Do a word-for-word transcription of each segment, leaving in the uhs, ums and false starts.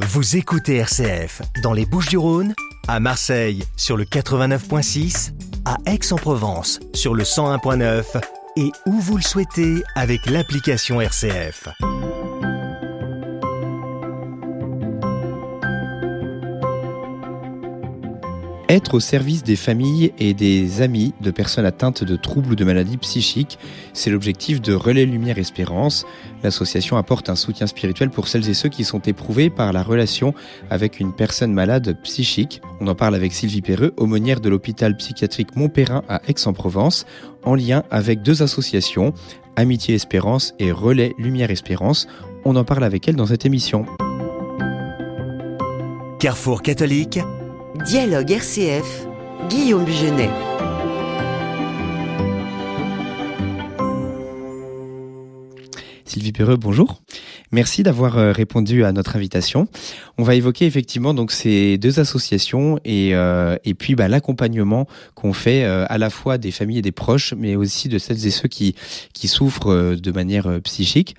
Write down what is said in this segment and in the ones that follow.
Vous écoutez R C F dans les Bouches-du-Rhône, à Marseille sur le quatre-vingt-neuf virgule six, à Aix-en-Provence sur le cent un virgule neuf et où vous le souhaitez avec l'application R C F. Être au service des familles et des amis de personnes atteintes de troubles ou de maladies psychiques, c'est l'objectif de Relais Lumière Espérance. L'association apporte un soutien spirituel pour celles et ceux qui sont éprouvés par la relation avec une personne malade psychique. On en parle avec Sylvie Perreux, aumônière de l'hôpital psychiatrique Montperrin à Aix-en-Provence, en lien avec deux associations, Amitié Espérance et Relais Lumière Espérance. On en parle avec elle dans cette émission. Carrefour catholique. Dialogue R C F, Guillaume Bugenet. Sylvie Perreux, bonjour. Merci d'avoir répondu à notre invitation. On va évoquer effectivement donc ces deux associations et euh, et puis bah, l'accompagnement qu'on fait euh, à la fois des familles et des proches, mais aussi de celles et ceux qui qui souffrent euh, de manière euh, psychique.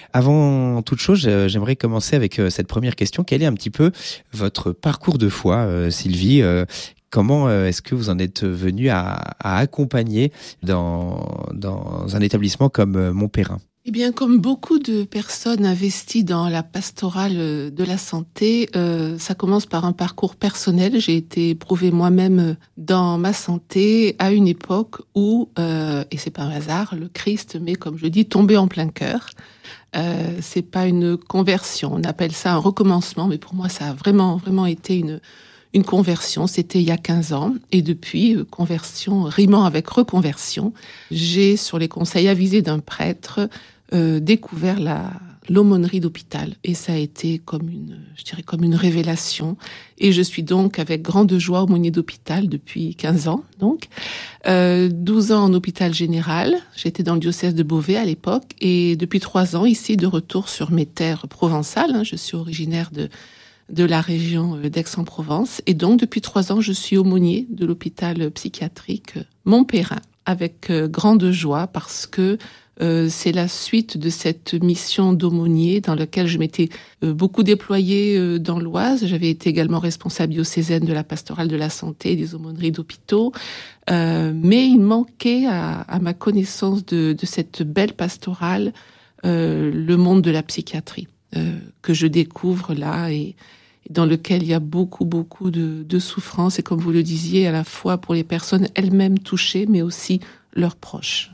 Avant toute chose, j'aimerais commencer avec euh, cette première question. Quel est un petit peu votre parcours de foi, euh, Sylvie? euh, Comment euh, est-ce que vous en êtes venu à, à accompagner dans dans un établissement comme euh, Montperrin? Eh bien, comme beaucoup de personnes investies dans la pastorale de la santé, euh, ça commence par un parcours personnel. J'ai été éprouvée moi-même dans ma santé à une époque où, euh, et c'est pas un hasard, le Christ m'est, comme je dis, tombé en plein cœur. Euh, c'est pas une conversion, on appelle ça un recommencement, mais pour moi, ça a vraiment, vraiment été une une conversion. C'était il y a quinze ans, et depuis, conversion rimant avec reconversion, j'ai, sur les conseils avisés d'un prêtre, euh, découvert la l'aumônerie d'hôpital, et ça a été comme une, je dirais, comme une révélation. Et je suis donc avec grande joie aumônier d'hôpital depuis quinze ans, donc euh, douze ans en hôpital général. J'étais dans le diocèse de Beauvais à l'époque, et depuis trois ans ici de retour sur mes terres provençales. Hein, je suis originaire de de la région d'Aix-en-Provence. Et donc, depuis trois ans, je suis aumônier de l'hôpital psychiatrique Montperrin, avec grande joie, parce que euh, c'est la suite de cette mission d'aumônier dans laquelle je m'étais euh, beaucoup déployée euh, dans l'Oise. J'avais été également responsable diocésaine de la pastorale de la santé et des aumôneries d'hôpitaux. Euh, mais il manquait à, à ma connaissance de, de cette belle pastorale euh, le monde de la psychiatrie, euh, que je découvre là et dans lequel il y a beaucoup, beaucoup de, de souffrance, et comme vous le disiez, à la fois pour les personnes elles-mêmes touchées, mais aussi leurs proches.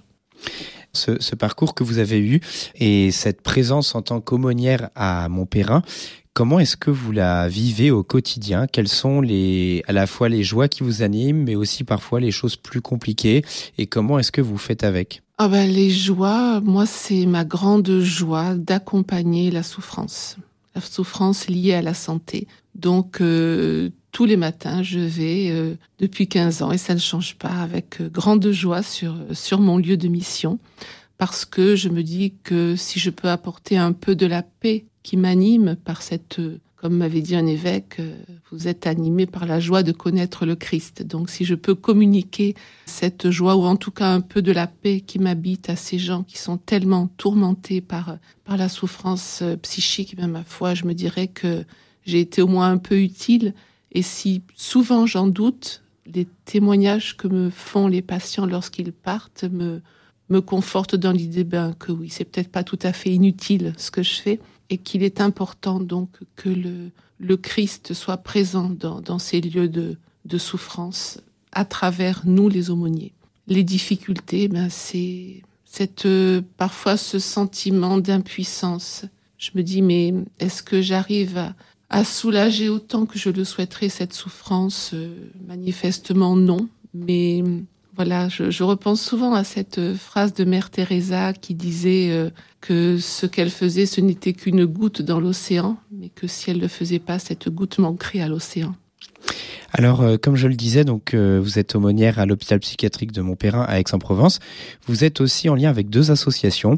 Ce, ce parcours que vous avez eu et cette présence en tant qu'aumônière à Montperrin, comment est-ce que vous la vivez au quotidien? Quelles sont les, à la fois les joies qui vous animent, mais aussi parfois les choses plus compliquées, et comment est-ce que vous faites avec? Ah ben, les joies, moi, c'est ma grande joie d'accompagner la souffrance. La souffrance liée à la santé. Donc, euh, tous les matins, je vais, euh, depuis quinze ans, et ça ne change pas, avec euh, grande joie sur, sur mon lieu de mission, parce que je me dis que si je peux apporter un peu de la paix qui m'anime par cette, euh, comme m'avait dit un évêque, euh, vous êtes animé par la joie de connaître le Christ. Donc, si je peux communiquer cette joie, ou en tout cas un peu de la paix qui m'habite à ces gens qui sont tellement tourmentés par par la souffrance psychique, même ma foi, je me dirais que j'ai été au moins un peu utile. Et si souvent j'en doute, les témoignages que me font les patients lorsqu'ils partent me me confortent dans l'idée ben que oui, c'est peut-être pas tout à fait inutile ce que je fais, et qu'il est important donc que le le Christ soit présent dans dans ces lieux de de souffrance à travers nous les aumôniers. Les difficultés, ben c'est cette euh, parfois ce sentiment d'impuissance. Je me dis mais est-ce que j'arrive à, à soulager autant que je le souhaiterais cette souffrance? euh, Manifestement non, mais voilà, je, je repense souvent à cette phrase de Mère Teresa qui disait euh, que ce qu'elle faisait, ce n'était qu'une goutte dans l'océan, mais que si elle ne le faisait pas, cette goutte manquerait à l'océan. Alors, euh, comme je le disais, donc euh, vous êtes aumônière à l'hôpital psychiatrique de Montperrin à Aix-en-Provence. Vous êtes aussi en lien avec deux associations,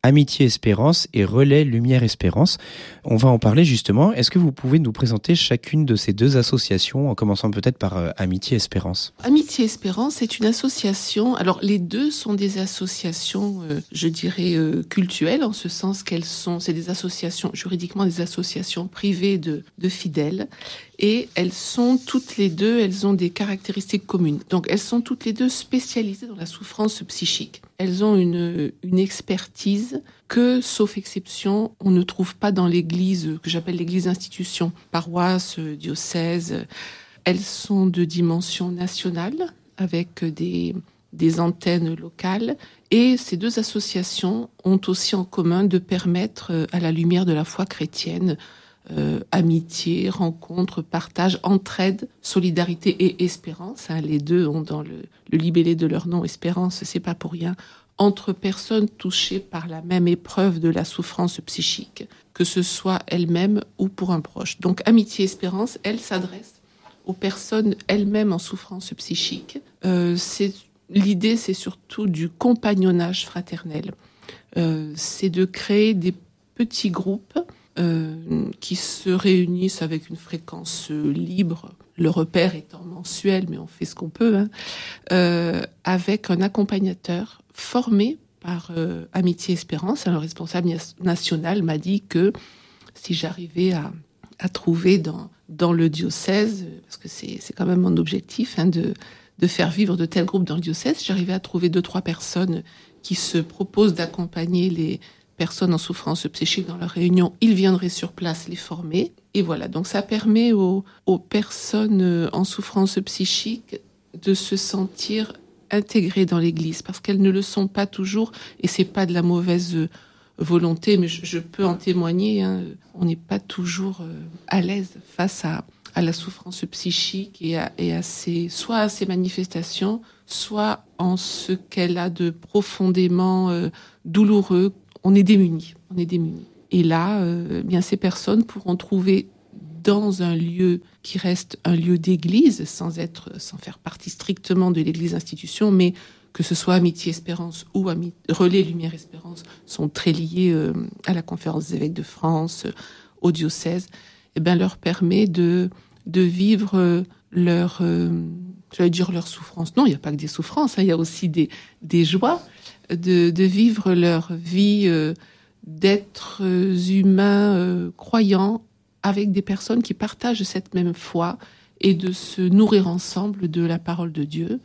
Amitié Espérance et Relais Lumière Espérance. On va en parler justement. Est-ce que vous pouvez nous présenter chacune de ces deux associations, en commençant peut-être par euh, Amitié Espérance? Amitié Espérance est une association. Alors les deux sont des associations, euh, je dirais, euh, cultuelles, en ce sens qu'elles sont, c'est des associations, juridiquement des associations privées de, de fidèles. Et elles sont toutes les deux, elles ont des caractéristiques communes. Donc elles sont toutes les deux spécialisées dans la souffrance psychique. Elles ont une, une expertise que, sauf exception, on ne trouve pas dans l'église, que j'appelle l'église institution, paroisse, diocèse. Elles sont de dimension nationale, avec des, des antennes locales. Et ces deux associations ont aussi en commun de permettre, à la lumière de la foi chrétienne, Euh, amitié, rencontre, partage, entraide, solidarité et espérance. Hein, les deux ont dans le, le libellé de leur nom espérance, c'est pas pour rien. Entre personnes touchées par la même épreuve de la souffrance psychique, que ce soit elles-mêmes ou pour un proche. Donc amitié, espérance, elle s'adresse aux personnes elles-mêmes en souffrance psychique. Euh, c'est, l'idée, c'est surtout du compagnonnage fraternel. Euh, c'est de créer des petits groupes Euh, qui se réunissent avec une fréquence euh, libre, le repère étant mensuel, mais on fait ce qu'on peut, hein, euh, avec un accompagnateur formé par euh, Amitié Espérance. Le responsable national m'a dit que si j'arrivais à, à trouver dans, dans le diocèse, parce que c'est, c'est quand même mon objectif, hein, de, de faire vivre de tels groupes dans le diocèse, si j'arrivais à trouver deux, trois personnes qui se proposent d'accompagner les personnes en souffrance psychique dans leur réunion, ils viendraient sur place les former. Et voilà, donc ça permet aux, aux personnes en souffrance psychique de se sentir intégrées dans l'Église, parce qu'elles ne le sont pas toujours, et c'est pas de la mauvaise volonté, mais je, je peux en témoigner, hein, on n'est pas toujours à l'aise face à, à la souffrance psychique et à, et à ses, soit à ses manifestations, soit en ce qu'elle a de profondément euh, douloureux. On est démunis, on est démunis. Et là, euh, bien ces personnes pourront trouver dans un lieu qui reste un lieu d'église, sans être, sans faire partie strictement de l'église institution, mais que ce soit Amitié Espérance ou Ami- Relais Lumière Espérance, sont très liés euh, à la Conférence des évêques de France, euh, au diocèse, et ben leur permet de de vivre euh, leur, euh, j'allais dire leur souffrance. Non, il n'y a pas que des souffrances, hein, il y a aussi des des joies. De, de vivre leur vie euh, d'êtres humains euh, croyants avec des personnes qui partagent cette même foi et de se nourrir ensemble de la parole de Dieu,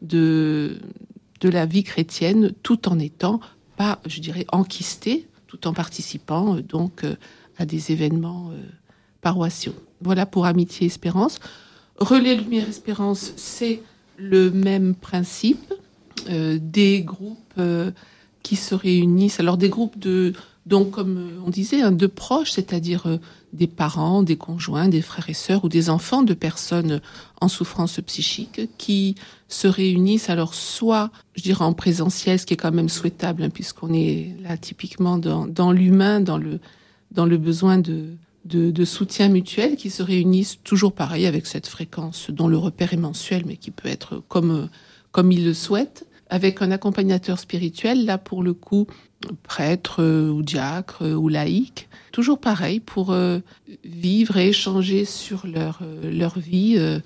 de, de la vie chrétienne, tout en étant pas, je dirais, enquistés, tout en participant euh, donc euh, à des événements euh, paroissiaux. Voilà pour Amitié Espérance. Relais Lumière Espérance, c'est le même principe. Euh, des groupes euh, qui se réunissent, alors des groupes de, donc comme on disait, hein, de proches, c'est-à-dire euh, des parents, des conjoints, des frères et sœurs ou des enfants de personnes en souffrance psychique qui se réunissent, alors soit, je dirais en présentiel, ce qui est quand même souhaitable, hein, puisqu'on est là typiquement dans, dans l'humain, dans le, dans le besoin de, de, de soutien mutuel, qui se réunissent toujours pareil avec cette fréquence dont le repère est mensuel, mais qui peut être comme, comme ils le souhaitent, avec un accompagnateur spirituel, là pour le coup, prêtre euh, ou diacre euh, ou laïque, toujours pareil, pour euh, vivre et échanger sur leur, euh, leur vie euh,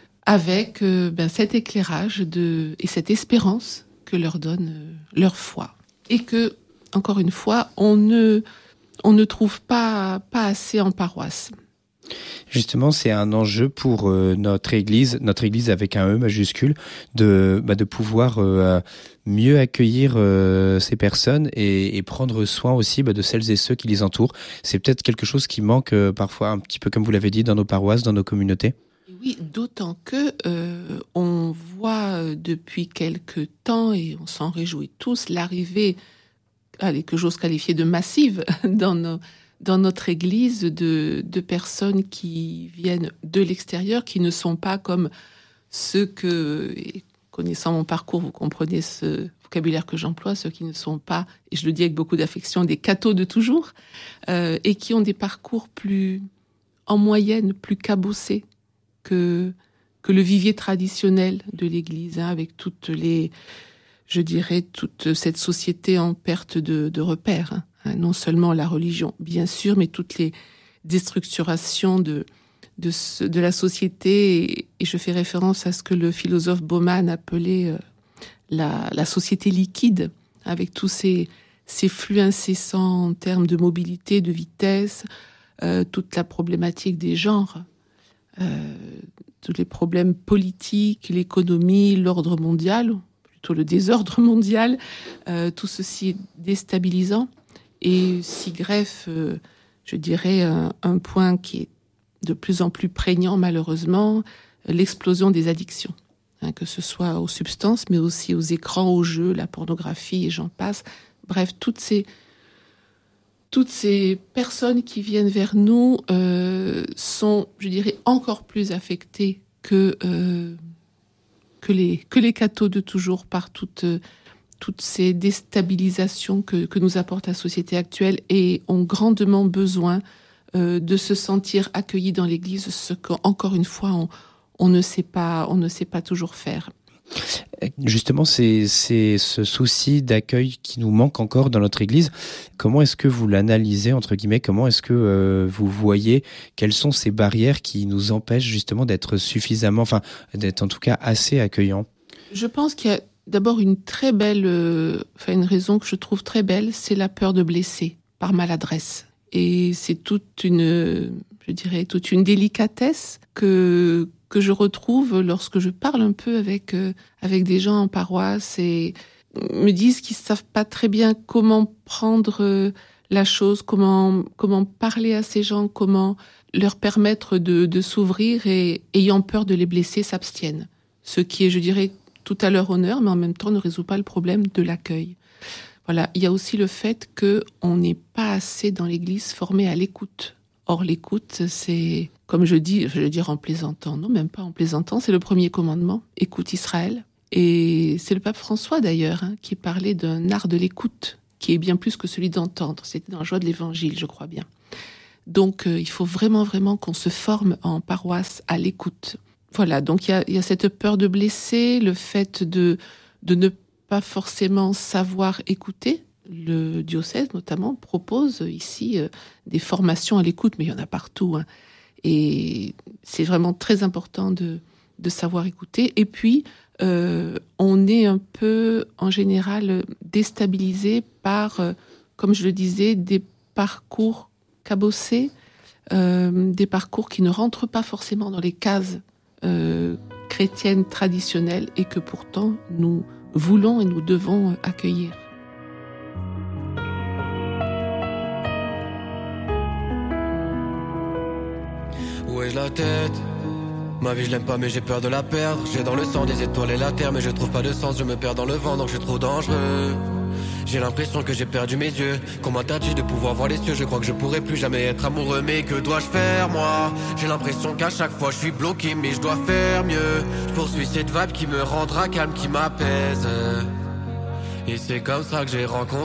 avec euh, ben, cet éclairage de, et cette espérance que leur donne euh, leur foi. Et que, encore une fois, on ne, on ne trouve pas, pas assez en paroisse. Justement, c'est un enjeu pour euh, notre Église, notre Église avec un E majuscule, de bah, de pouvoir euh, mieux accueillir euh, ces personnes et, et prendre soin aussi bah, de celles et ceux qui les entourent. C'est peut-être quelque chose qui manque euh, parfois un petit peu, comme vous l'avez dit, dans nos paroisses, dans nos communautés. Oui, d'autant que euh, on voit depuis quelque temps, et on s'en réjouit tous, l'arrivée, allez, que j'ose qualifier de massive dans nos dans notre Église de, de personnes qui viennent de l'extérieur, qui ne sont pas comme ceux que, et connaissant mon parcours, vous comprenez ce vocabulaire que j'emploie, ceux qui ne sont pas, et je le dis avec beaucoup d'affection, des cathos de toujours, euh, et qui ont des parcours plus, en moyenne, plus cabossés que, que le vivier traditionnel de l'Église, hein, avec toutes les, je dirais, toute cette société en perte de, de repères. Hein. Non seulement la religion, bien sûr, mais toutes les déstructurations de, de, ce, de la société. Et, et je fais référence à ce que le philosophe Bauman appelait euh, la, la société liquide, avec tous ces, ces flux incessants en termes de mobilité, de vitesse, euh, toute la problématique des genres, euh, tous les problèmes politiques, l'économie, l'ordre mondial, plutôt le désordre mondial, euh, tout ceci est déstabilisant et s'y greffe, euh, je dirais, un, un point qui est de plus en plus prégnant malheureusement, l'explosion des addictions, hein, que ce soit aux substances, mais aussi aux écrans, aux jeux, la pornographie et j'en passe. Bref, toutes ces, toutes ces personnes qui viennent vers nous euh, sont, je dirais, encore plus affectées que... Euh, que les, que les cathos de toujours par toutes, toutes ces déstabilisations que, que nous apporte la société actuelle et ont grandement besoin euh, de se sentir accueillis dans l'Église, ce qu'encore une fois, on, on ne sait pas, on ne sait pas toujours faire. Justement, c'est, c'est ce souci d'accueil qui nous manque encore dans notre Église. Comment est-ce que vous l'analysez, entre guillemets? Comment est-ce que euh, vous voyez quelles sont ces barrières qui nous empêchent justement d'être suffisamment, enfin, d'être en tout cas assez accueillants? Je pense qu'il y a d'abord une très belle, euh, enfin une raison que je trouve très belle, c'est la peur de blesser par maladresse. Et c'est toute une, je dirais, toute une délicatesse que que je retrouve lorsque je parle un peu avec euh, avec des gens en paroisse et me disent qu'ils savent pas très bien comment prendre euh, la chose, comment comment parler à ces gens, comment leur permettre de de s'ouvrir et ayant peur de les blesser s'abstiennent. Ce qui est, je dirais, tout à leur honneur, mais en même temps ne résout pas le problème de l'accueil. Voilà, il y a aussi le fait que on n'est pas assez dans l'Église formé à l'écoute. Or, l'écoute, c'est, comme je dis, je veux dire en plaisantant, non, même pas en plaisantant, c'est le premier commandement, écoute Israël. Et c'est le pape François, d'ailleurs, hein, qui parlait d'un art de l'écoute, qui est bien plus que celui d'entendre. C'était dans la joie de l'Évangile, je crois bien. Donc, euh, il faut vraiment, vraiment qu'on se forme en paroisse à l'écoute. Voilà, donc il y a, il y a cette peur de blesser, le fait de, de ne pas forcément savoir écouter. Le diocèse, notamment, propose ici euh, des formations à l'écoute, mais il y en a partout. Hein. Et c'est vraiment très important de, de savoir écouter. Et puis, euh, on est un peu, en général, déstabilisé par, euh, comme je le disais, des parcours cabossés, euh, des parcours qui ne rentrent pas forcément dans les cases euh, chrétiennes traditionnelles et que pourtant nous voulons et nous devons accueillir. Où ai-je la tête? Ma vie je l'aime pas mais j'ai peur de la perdre. J'ai dans le sang des étoiles et la terre, mais je trouve pas de sens, je me perds dans le vent donc je suis trop dangereux. J'ai l'impression que j'ai perdu mes yeux, qu'on m'interdit de pouvoir voir les cieux. Je crois que je pourrai plus jamais être amoureux, mais que dois-je faire moi? J'ai l'impression qu'à chaque fois je suis bloqué, mais je dois faire mieux. Je poursuis cette vibe qui me rendra calme, qui m'apaise. Et c'est comme ça que j'ai rencontré